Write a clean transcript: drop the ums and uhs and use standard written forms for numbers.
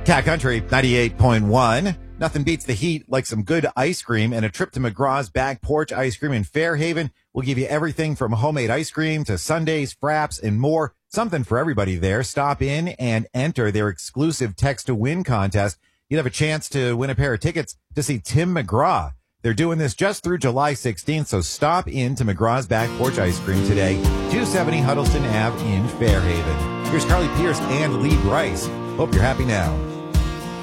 Cat Country 98.1. Nothing beats the heat like some good ice cream, and a trip to McGraw's Back Porch Ice Cream in Fairhaven will give you everything from homemade ice cream to sundaes, fraps, and more. Something for everybody there. Stop in and enter their exclusive Text to Win contest. You'd have a chance to win a pair of tickets to see Tim McGraw. They're doing this just through July 16th, so stop in to McGraw's Back Porch Ice Cream today, 270 Huddleston Ave in Fairhaven. Here's Carly Pierce and Lee Bryce. Hope you're happy now.